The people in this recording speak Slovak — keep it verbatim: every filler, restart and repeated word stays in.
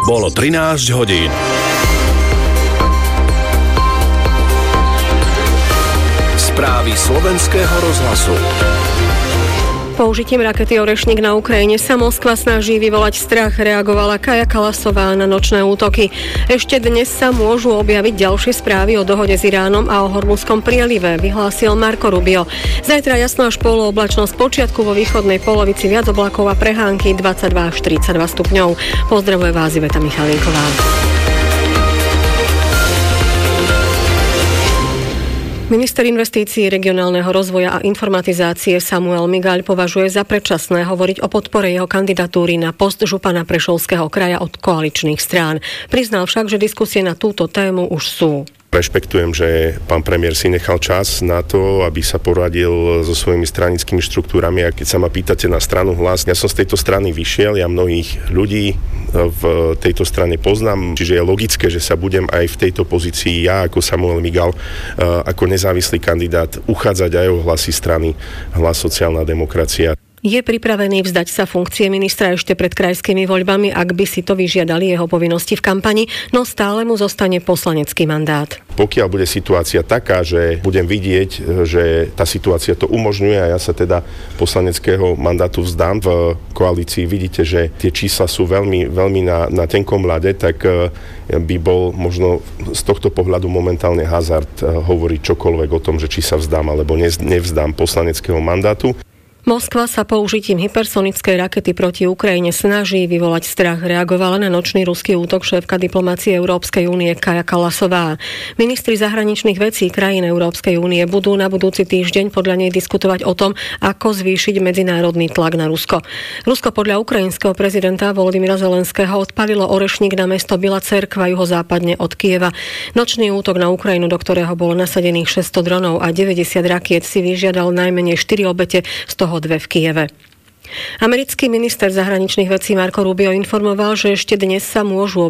Bolo trinásť hodín. Správy slovenského rozhlasu. Použitím rakety Orešník na Ukrajine sa Moskva snaží vyvolať strach, reagovala Kaja Kallasová na nočné útoky. Ešte dnes sa môžu objaviť ďalšie správy o dohode s Iránom a o Hormuzskom prielive, vyhlásil Marco Rubio. Zajtra jasno až polooblačnosť, počiatku vo východnej polovici viac oblakov a prehánky dvadsaťdva až tridsaťdva stupňov. Pozdravuje vás Iveta Michalinková. Minister investícií, regionálneho rozvoja a informatizácie Samuel Migaľ považuje za predčasné hovoriť o podpore jeho kandidatúry na post župana Prešovského kraja od koaličných strán. Priznal však, že diskusie na túto tému už sú. Rešpektujem, že pán premiér si nechal čas na to, aby sa poradil so svojimi stranickými štruktúrami. A keď sa ma pýtate na stranu Hlas, ja som z tejto strany vyšiel, ja mnohých ľudí v tejto strane poznám, čiže je logické, že sa budem aj v tejto pozícii ja ako Samuel Migaľ, ako nezávislý kandidát uchádzať aj o hlasy strany Hlas sociálna demokracia. Je pripravený vzdať sa funkcie ministra ešte pred krajskými voľbami, ak by si to vyžiadali jeho povinnosti v kampani, no stále mu zostane poslanecký mandát. Pokiaľ bude situácia taká, že budem vidieť, že tá situácia to umožňuje a ja sa teda poslaneckého mandátu vzdám v koalícii, vidíte, že tie čísla sú veľmi, veľmi na, na tenkom ľade, tak by bol možno z tohto pohľadu momentálne hazard hovoriť čokoľvek o tom, že či sa vzdám alebo nevzdám poslaneckého mandátu. Moskva sa použitím hypersonickej rakety proti Ukrajine snaží vyvolať strach, reagovala na nočný ruský útok šéfka diplomácie Európskej únie Kaja Kallasová. Ministri zahraničných vecí krajín Európskej únie budú na budúci týždeň podľa nej diskutovať o tom, ako zvýšiť medzinárodný tlak na Rusko. Rusko podľa ukrajinského prezidenta Volodymyra Zelenského odpalilo Orešník na mesto Bila Cerkva juhozápadne od Kieva. Nočný útok na Ukrajinu, do ktorého bolo nasadených šesťsto dronov a deväťdesiat rakiet, si vyžiadal najmenej štyri obete, z toho dve v Kieve. Americký minister zahraničných vecí Marco Rubio informoval, že ešte dnes sa môžu